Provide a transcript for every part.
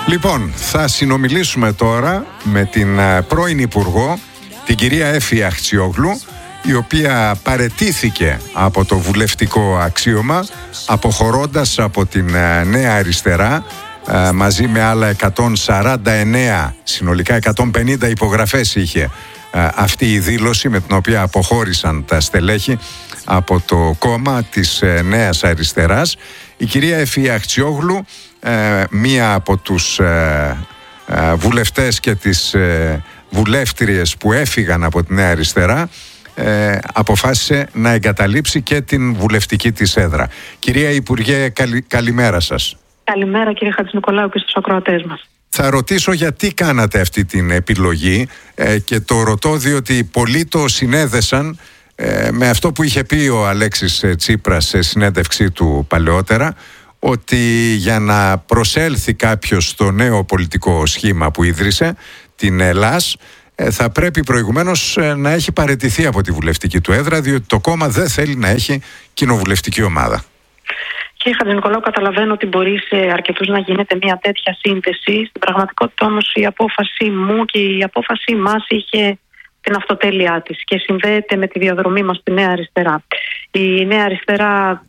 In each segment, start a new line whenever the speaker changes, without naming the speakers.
Λοιπόν, θα συνομιλήσουμε τώρα με την πρώην Υπουργό, την κυρία Έφη Αχτσιόγλου, η οποία παραιτήθηκε από το βουλευτικό αξίωμα, αποχωρώντας από την Νέα Αριστερά, μαζί με άλλα 149, συνολικά 150 υπογραφές είχε αυτή η δήλωση, με την οποία αποχώρησαν τα στελέχη από το κόμμα της Νέας Αριστεράς. Η κυρία Έφη Αχτσιόγλου, μία από τους βουλευτές και τις βουλεύτριες που έφυγαν από τη Νέα Αριστερά, αποφάσισε να εγκαταλείψει και την βουλευτική της έδρα. Κυρία Υπουργέ, καλημέρα σας. Καλημέρα κύριε Χατζηνικολάου και στους ακροατές μας. Θα ρωτήσω γιατί κάνατε αυτή την επιλογή, και το ρωτώ διότι πολλοί το συνέδεσαν με αυτό που είχε πει ο Αλέξης Τσίπρας σε συνέντευξή του παλαιότερα, ότι για να προσέλθει κάποιος στο νέο πολιτικό σχήμα που ίδρυσε, την ΕΛΑΣ, θα πρέπει προηγουμένως να έχει παραιτηθεί από τη βουλευτική του έδρα, διότι το κόμμα δεν θέλει να έχει κοινοβουλευτική ομάδα.
Κύριε Χατζηνικολάου, καταλαβαίνω ότι μπορεί σε αρκετούς να γίνεται μια τέτοια σύνθεση. Στην πραγματικότητα όμως η απόφαση μου και η απόφαση μας είχε την αυτοτέλειά της και συνδέεται με τη διαδρομή μας στη Νέα Αριστερά. Η Νέα Αριστερά...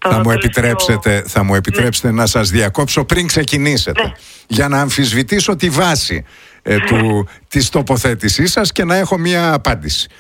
Θα μου επιτρέψετε να σας διακόψω πριν ξεκινήσετε, ναι, για να αμφισβητήσω τη βάση της τοποθέτησής σας και να έχω μια απάντηση.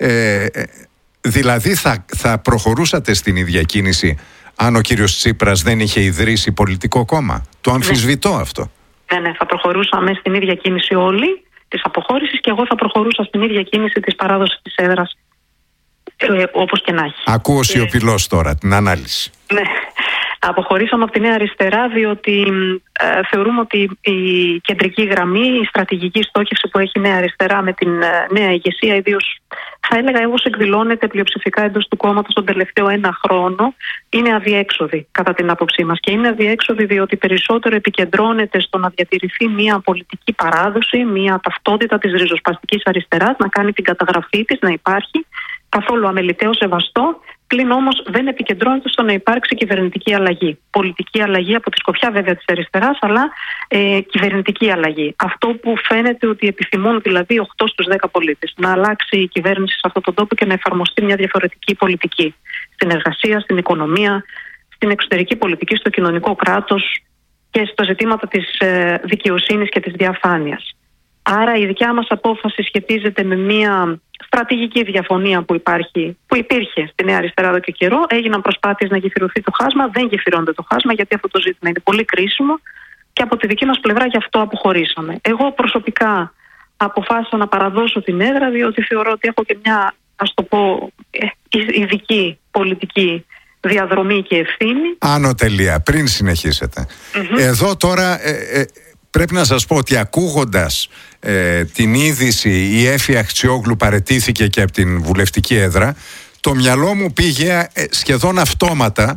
Δηλαδή θα προχωρούσατε στην ίδια κίνηση αν ο κύριος Τσίπρας δεν είχε ιδρύσει πολιτικό κόμμα? Το αμφισβητώ αυτό.
Ναι, θα προχωρούσαμε στην ίδια κίνηση όλοι της αποχώρησης και εγώ θα προχωρούσα στην ίδια κίνηση της παράδοσης της έδρας, όπως και να έχει.
Ακούω σιωπηλός τώρα την ανάλυση.
Ναι. Αποχωρήσαμε από τη Νέα Αριστερά διότι θεωρούμε ότι η κεντρική γραμμή, η στρατηγική στόχευση που έχει η Νέα Αριστερά με την νέα ηγεσία, ιδίως θα έλεγα όπως εκδηλώνεται πλειοψηφικά εντός του κόμματος τον τελευταίο 1 χρόνο, είναι αδιέξοδη κατά την άποψή μας. Και είναι αδιέξοδη διότι περισσότερο επικεντρώνεται στο να διατηρηθεί μια πολιτική παράδοση, μια ταυτότητα της ριζοσπαστικής αριστεράς, να κάνει την καταγραφή της, να υπάρχει καθόλου αμεληταίο σεβαστό. Πλην όμως δεν επικεντρώνεται στο να υπάρξει κυβερνητική αλλαγή. Πολιτική αλλαγή από τη σκοπιά βέβαια της αριστεράς, αλλά κυβερνητική αλλαγή. Αυτό που φαίνεται ότι επιθυμούν δηλαδή 8 στους 10 πολίτες. Να αλλάξει η κυβέρνηση σε αυτόν τον τόπο και να εφαρμοστεί μια διαφορετική πολιτική. Στην εργασία, στην οικονομία, στην εξωτερική πολιτική, στο κοινωνικό κράτος και στα ζητήματα της δικαιοσύνης και της διαφάνειας. Άρα η δικιά μας απόφαση σχετίζεται με μια στρατηγική διαφωνία που υπήρχε στη Νέα Αριστερά εδώ και καιρό. Έγιναν προσπάθειες να γεφυρωθεί το χάσμα, δεν γεφυρώνεται το χάσμα γιατί αυτό το ζήτημα είναι πολύ κρίσιμο και από τη δική μας πλευρά γι' αυτό αποχωρήσαμε. Εγώ προσωπικά αποφάσισα να παραδώσω την έδρα διότι θεωρώ ότι έχω και μια, ας το πω, ειδική πολιτική διαδρομή και ευθύνη.
Άνω τελεία, πριν συνεχίσετε. Εδώ τώρα... Πρέπει να σας πω ότι ακούγοντας την είδηση η Έφη Αχτσιόγλου παραιτήθηκε και από την βουλευτική έδρα, το μυαλό μου πήγε σχεδόν αυτόματα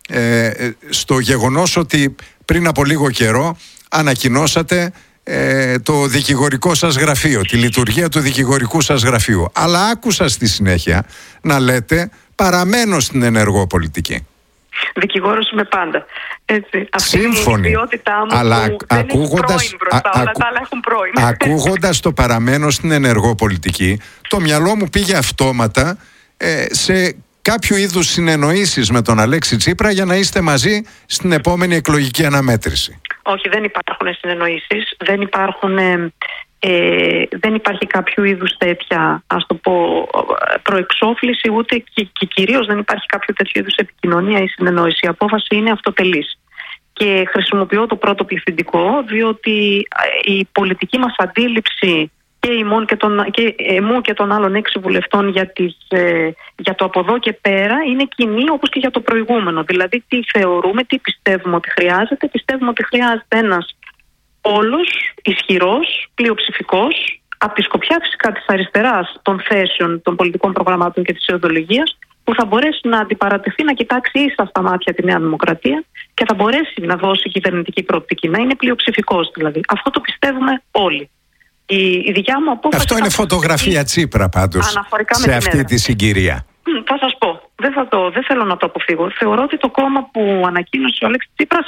στο γεγονός ότι πριν από λίγο καιρό ανακοινώσατε το δικηγορικό σας γραφείο, τη λειτουργία του δικηγορικού σας γραφείου. Αλλά άκουσα στη συνέχεια να λέτε παραμένω στην ενεργό πολιτική.
Δικηγόρος είμαι πάντα. Έτσι.
Σύμφωνη. Αλλά ακούγοντας το παραμένω στην ενεργό πολιτική, το μυαλό μου πήγε αυτόματα σε κάποιο είδους συνεννοήσεις με τον Αλέξη Τσίπρα για να είστε μαζί στην επόμενη εκλογική αναμέτρηση.
Όχι, δεν υπάρχουν συνεννοήσεις, δεν υπάρχει κάποιο είδους τέτοια, ας το πω, προεξόφληση, ούτε και κυρίως δεν υπάρχει κάποιο τέτοιο είδους επικοινωνία ή συνεννόηση. Η απόφαση είναι αυτοτελής. Και χρησιμοποιώ το πρώτο πληθυντικό, διότι η πολιτική μας αντίληψη και εμού και των άλλων 6 βουλευτών για το από εδώ και πέρα είναι κοινή όπως και για το προηγούμενο. Δηλαδή τι θεωρούμε, τι πιστεύουμε ότι χρειάζεται. Πιστεύουμε ότι χρειάζεται ένας όλος, ισχυρός, πλειοψηφικός, από τη σκοπιά φυσικά της αριστεράς των θέσεων, των πολιτικών προγραμμάτων και της ιδεολογίας, που θα μπορέσει να αντιπαρατεθεί, να κοιτάξει ίσα στα μάτια τη Νέα Δημοκρατία και θα μπορέσει να δώσει κυβερνητική προοπτική, να είναι πλειοψηφικός δηλαδή. Αυτό το πιστεύουμε όλοι. Η δικιά μου απόφαση...
Αυτό είναι φωτογραφία Τσίπρα πάντως σε αυτή τη συγκυρία.
Θα σας πω, δεν θέλω να το αποφύγω. Θεωρώ ότι το κόμμα που ανακοίνωσε ο Αλέξης Τσίπρας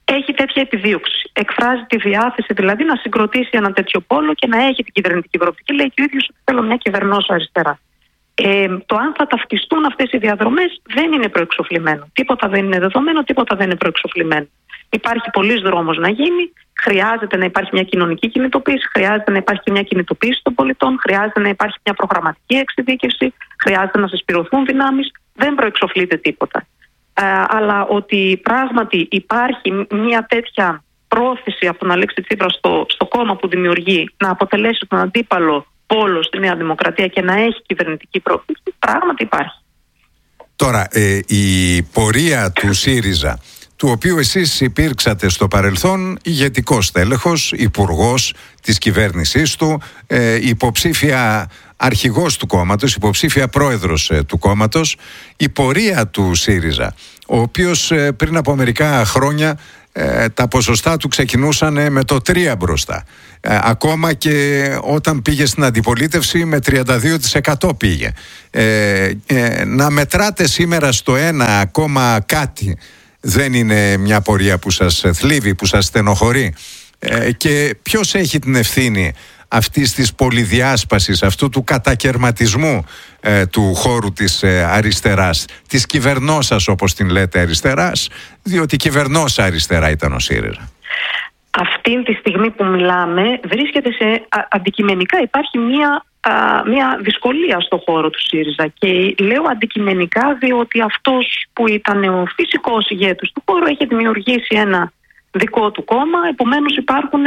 έχει τέτοια επιδίωξη. Εκφράζει τη διάθεση δηλαδή να συγκροτήσει ένα τέτοιο πόλο και να έχει την κυβερνητική προοπτική. Λέει και ο ίδιος ότι θέλω μια κυβερνώσα αριστερά. Το αν θα ταυτιστούν αυτές οι διαδρομές δεν είναι προεξοφλημένο. Τίποτα δεν είναι δεδομένο, τίποτα δεν είναι προεξοφλημένο. Υπάρχει πολλής δρόμος να γίνει. Χρειάζεται να υπάρχει μια κοινωνική κινητοποίηση, χρειάζεται να υπάρχει και μια κινητοποίηση των πολιτών, χρειάζεται να υπάρχει μια προγραμματική εξειδίκευση, χρειάζεται να συσπηρωθούν δυνάμεις. Δεν προεξοφλείται τίποτα. Αλλά ότι πράγματι υπάρχει μια τέτοια πρόθεση από τον Αλέξη Τσίπρα στο κόμμα που δημιουργεί να αποτελέσει τον αντίπαλο πόλο στη Νέα Δημοκρατία και να έχει κυβερνητική πρόθεση, πράγματι υπάρχει.
Τώρα, η πορεία του ΣΥΡΙΖΑ, του οποίου εσείς υπήρξατε στο παρελθόν ηγετικός τέλεχος, υπουργός της κυβέρνησής του, υποψήφια αρχηγός του κόμματος, υποψήφια πρόεδρος του κόμματος, η πορεία του ΣΥΡΙΖΑ, ο οποίος πριν από μερικά χρόνια τα ποσοστά του ξεκινούσαν με το 3 μπροστά. Ακόμα και όταν πήγε στην αντιπολίτευση με 32% πήγε. Να μετράτε σήμερα στο 1 κάτι δεν είναι μια πορεία που σας θλίβει, που σας στενοχωρεί? Και ποιος έχει την ευθύνη αυτής της πολυδιάσπασης, αυτού του κατακερματισμού του χώρου της αριστεράς, της κυβερνώσας όπως την λέτε αριστεράς, διότι κυβερνώσα αριστερά ήταν ο ΣΥΡΙΖΑ?
Αυτή τη στιγμή που μιλάμε βρίσκεται σε αντικειμενικά υπάρχει μια δυσκολία στο χώρο του ΣΥΡΙΖΑ, και λέω αντικειμενικά διότι αυτός που ήταν ο φυσικός ηγέτης του χώρου έχει δημιουργήσει ένα δικό του κόμμα. Επομένως υπάρχουν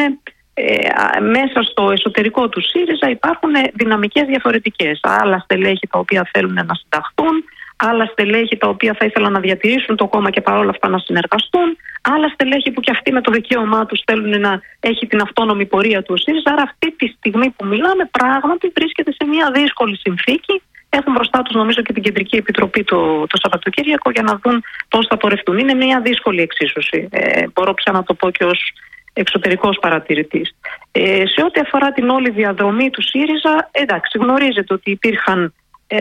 μέσα στο εσωτερικό του ΣΥΡΙΖΑ υπάρχουν δυναμικές διαφορετικές. Άλλα στελέχη τα οποία θέλουν να συνταχθούν, άλλα στελέχη τα οποία θα ήθελαν να διατηρήσουν το κόμμα και παρόλα αυτά να συνεργαστούν, άλλα στελέχη που και αυτοί με το δικαίωμά τους θέλουν να έχει την αυτόνομη πορεία του ΣΥΡΙΖΑ. Άρα αυτή τη στιγμή που μιλάμε πράγματι βρίσκεται σε μια δύσκολη συνθήκη. Έχουν μπροστά τους νομίζω και την Κεντρική Επιτροπή το Σαββατοκύριακο για να δουν πώς θα πορευτούν. Είναι μια δύσκολη εξίσωση. Μπορώ πια να το πω και ως εξωτερικός παρατηρητής. Σε ό,τι αφορά την όλη διαδρομή του ΣΥΡΙΖΑ, εντάξει, γνωρίζετε ότι υπήρχαν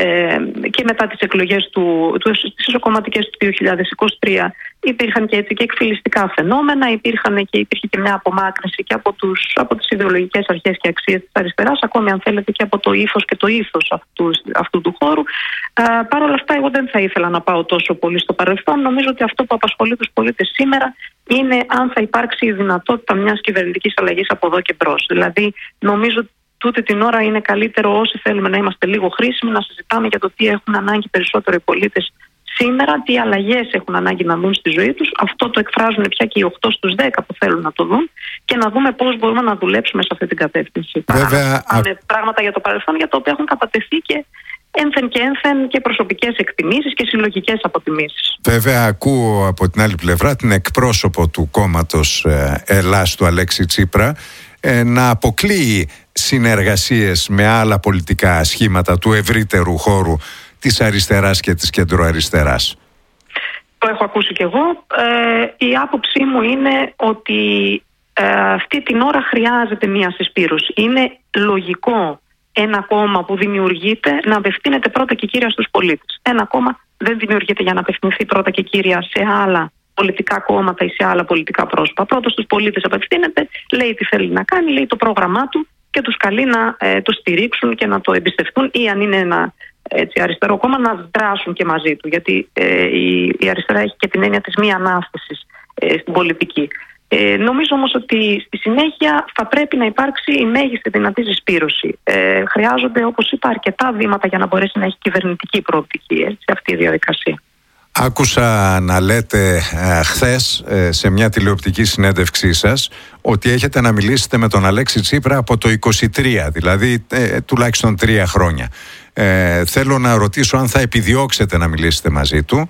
και μετά τις εκλογές τις ισοκομματικές του 2023 υπήρχαν και έτσι και εκφυλιστικά φαινόμενα, υπήρχε και μια απομάκρυνση και από τις ιδεολογικές αρχές και αξίες της αριστεράς, ακόμη αν θέλετε και από το ύφος και το ήθος αυτού του χώρου. Παρ' όλα αυτά εγώ δεν θα ήθελα να πάω τόσο πολύ στο παρελθόν. Νομίζω ότι αυτό που απασχολεί τους πολίτες σήμερα είναι αν θα υπάρξει η δυνατότητα μιας κυβερνητικής αλλαγής από εδώ και μπρος. Δηλαδή νομίζω τούτη την ώρα είναι καλύτερο, όσοι θέλουμε να είμαστε λίγο χρήσιμοι, να συζητάμε για το τι έχουν ανάγκη περισσότερο οι πολίτες σήμερα, τι αλλαγές έχουν ανάγκη να δουν στη ζωή τους. Αυτό το εκφράζουν πια και οι 8 στους 10 που θέλουν να το δουν, και να δούμε πώς μπορούμε να δουλέψουμε σε αυτή την κατεύθυνση.
Βέβαια,
πράγματα για το παρελθόν για τα οποία έχουν κατατεθεί και ένθεν και προσωπικές εκτιμήσεις και συλλογικές αποτιμήσεις.
Βέβαια, ακούω από την άλλη πλευρά την εκπρόσωπο του κόμματος Ελλάς του Αλέξη Τσίπρα να αποκλείει συνεργασίες με άλλα πολιτικά σχήματα του ευρύτερου χώρου της αριστεράς και της κεντροαριστεράς.
Το έχω ακούσει κι εγώ. Η άποψή μου είναι ότι αυτή την ώρα χρειάζεται μια συσπήρωση. Είναι λογικό ένα κόμμα που δημιουργείται να απευθύνεται πρώτα και κύρια στους πολίτες. Ένα κόμμα δεν δημιουργείται για να απευθυνθεί πρώτα και κύρια σε άλλα πολιτικά κόμματα ή σε άλλα πολιτικά πρόσωπα. Πρώτα στους πολίτες απευθύνεται, λέει τι θέλει να κάνει, λέει το πρόγραμμά του και τους καλεί να το στηρίξουν και να το εμπιστευτούν, ή αν είναι ένα αριστερό κόμμα να δράσουν και μαζί του. Γιατί η αριστερά έχει και την έννοια της μη ανάστασης στην πολιτική. Νομίζω όμως ότι στη συνέχεια θα πρέπει να υπάρξει η μέγιστη δυνατή συσπήρωση. Χρειάζονται, όπως είπα, αρκετά βήματα για να μπορέσει να έχει κυβερνητική προοπτική αυτή η διαδικασία.
Άκουσα να λέτε χθες σε μια τηλεοπτική συνέντευξή σας ότι έχετε να μιλήσετε με τον Αλέξη Τσίπρα από το 23, δηλαδή τουλάχιστον 3 χρόνια. Θέλω να ρωτήσω αν θα επιδιώξετε να μιλήσετε μαζί του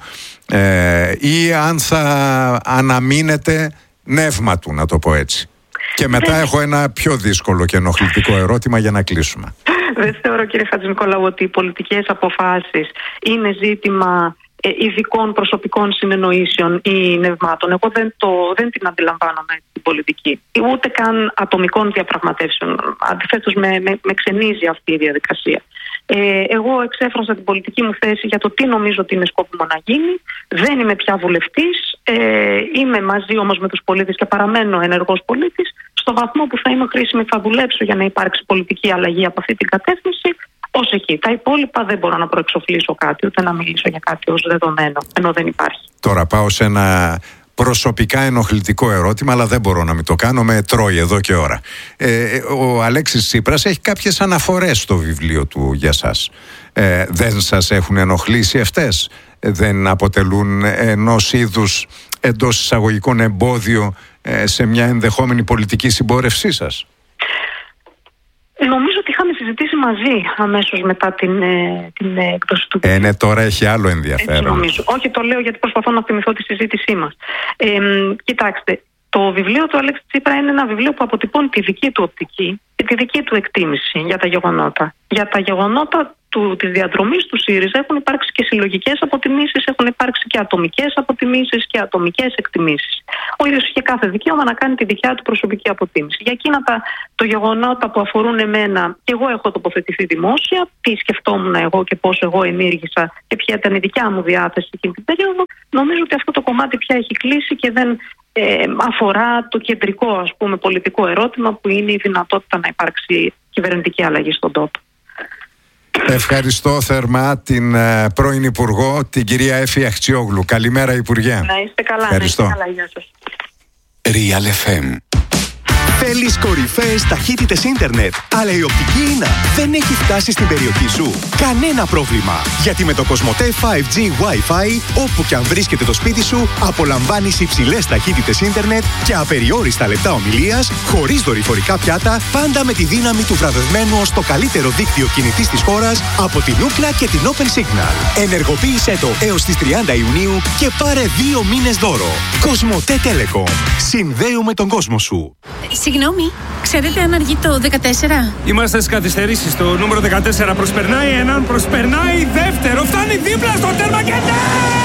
ή αν θα αναμείνετε νεύμα του, να το πω έτσι. Και μετά έχω ένα πιο δύσκολο και ενοχλητικό ερώτημα για να κλείσουμε.
Δεν θεωρώ, κύριε Χατζηνικολάου, ότι οι πολιτικές αποφάσεις είναι ζήτημα ειδικών προσωπικών συνεννοήσεων ή νευμάτων. Εγώ δεν την αντιλαμβάνομαι την πολιτική, ούτε καν ατομικών διαπραγματεύσεων. Αντιθέτως με ξενίζει αυτή η διαδικασία. Εγώ εξέφρασα την πολιτική μου θέση για το τι νομίζω ότι είναι σκόπιμο να γίνει. Δεν είμαι πια βουλευτής. Είμαι μαζί όμως με τους πολίτες και παραμένω ενεργός πολίτης. Στο βαθμό που θα είμαι χρήσιμη θα δουλέψω για να υπάρξει πολιτική αλλαγή από αυτή την κατεύθυνση. Ως εκεί. Τα υπόλοιπα δεν μπορώ να προεξοφλήσω κάτι, ούτε να μιλήσω για κάτι ως δεδομένο, ενώ δεν υπάρχει.
Τώρα πάω σε ένα προσωπικά ενοχλητικό ερώτημα, αλλά δεν μπορώ να μην το κάνω, με τρώει εδώ και ώρα. Ο Αλέξης Τσίπρας έχει κάποιες αναφορές στο βιβλίο του για σας. Δεν σας έχουν ενοχλήσει αυτές? Δεν αποτελούν ενός είδους εντός εισαγωγικών εμπόδιο σε μια ενδεχόμενη πολιτική συμπόρευσή σας?
Νομίζω ότι είχαμε συζητήσει μαζί αμέσως μετά την έκδοση του βιβλίου.
Ναι, τώρα έχει άλλο ενδιαφέρον.
Νομίζω. Όχι, το λέω γιατί προσπαθώ να θυμηθώ τη συζήτησή μας. Κοιτάξτε, το βιβλίο του Αλέξη Τσίπρα είναι ένα βιβλίο που αποτυπώνει τη δική του οπτική και τη δική του εκτίμηση για τα γεγονότα. Για τα γεγονότα της διαδρομής του ΣΥΡΙΖΑ έχουν υπάρξει και συλλογικές αποτιμήσεις, έχουν υπάρξει και ατομικές αποτιμήσεις και ατομικές εκτιμήσεις. Ο ίδιος είχε κάθε δικαίωμα να κάνει τη δικιά του προσωπική αποτίμηση. Για εκείνα το γεγονότα που αφορούν εμένα, και εγώ έχω τοποθετηθεί δημόσια, τι σκεφτόμουν εγώ και πώς εγώ ενήργησα και ποια ήταν η δικιά μου διάθεση εκείνη την περίοδο, νομίζω ότι αυτό το κομμάτι πια έχει κλείσει και δεν αφορά το κεντρικό, ας πούμε, πολιτικό ερώτημα που είναι η δυνατότητα να υπάρξει κυβερνητική αλλαγή στον τόπο.
Ευχαριστώ θερμά την πρώην Υπουργό, την κυρία Έφη Αχτσιόγλου. Καλημέρα, Υπουργέ.
Να είστε καλά.
Ευχαριστώ.
Να είστε καλά, γεια σας.
Real FM.
Θέλεις κορυφαίες ταχύτητες ίντερνετ, αλλά η οπτική ίνα δεν έχει φτάσει στην περιοχή σου? Κανένα πρόβλημα, γιατί με το Κοσμοτέ 5G Wi-Fi, όπου και αν βρίσκεται το σπίτι σου, απολαμβάνεις υψηλές ταχύτητες ίντερνετ και απεριόριστα λεπτά ομιλίας, χωρίς δορυφορικά πιάτα, πάντα με τη δύναμη του βραβευμένου ως το καλύτερο δίκτυο κινητής της χώρας από την Ookla και την Open Signal. Ενεργοποίησέ το έως τις 30 Ιουνίου και πάρε 2 μήνες δώρο. Κοσμοτέ Telecom. Συνδέουμε τον κόσμο σου.
Συγγνώμη, ξέρετε αν αργεί το 14?
Είμαστε στις καθυστερήσεις. Το νούμερο 14 προσπερνάει έναν, προσπερνάει δεύτερο, φτάνει δίπλα στο τέρμα και ναι!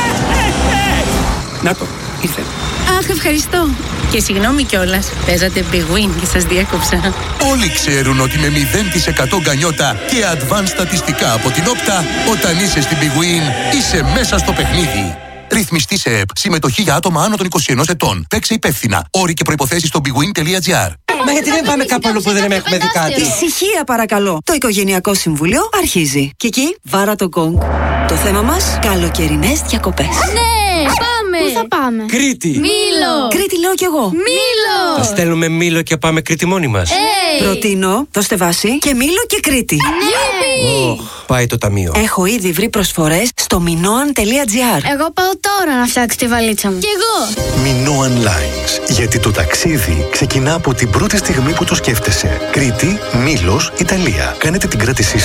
Να το, ήρθε.
Αχ, ευχαριστώ. Και συγγνώμη κιόλας, παίζατε Big Win και σας διέκοψα.
Όλοι ξέρουν ότι με 0% γκανιότα και advanced στατιστικά από την Όπτα, όταν είσαι στην Big Win, είσαι μέσα στο παιχνίδι. Ρυθμιστή σε ΕΠ. Συμμετοχή για άτομα άνω των 21 ετών. Παίξε υπεύθυνα. Όροι και προϋποθέσεις στο bigwin.gr.
Μα γιατί δεν πάμε κάπου αλλού που δεν έχουμε δει κάτι?
Ησυχία παρακαλώ. Το Οικογενειακό Συμβούλιο αρχίζει. Κική, βάρα το γκονγκ. Το θέμα μας, καλοκαιρινές διακοπές.
Ναι, πάμε! Πού θα πάμε?
Κρήτη!
Μήλο!
Κρήτη λέω κι εγώ.
Μήλο!
Θα στέλνουμε Μήλο και πάμε Κρήτη μόνοι μας.
Προτείνω το Στεβάσι και Μήλο και Κρήτη.
Ναι!
Πάει το ταμείο.
Έχω ήδη βρει προσφορές στο minoan.gr.
Εγώ πάω τώρα να φτιάξω τη βαλίτσα μου. Κι εγώ!
Minoan Lines. Γιατί το ταξίδι ξεκινά από την πρώτη στιγμή που το σκέφτεσαι. Κρήτη, Μήλος, Ιταλία. Κάνετε την κράτησή σας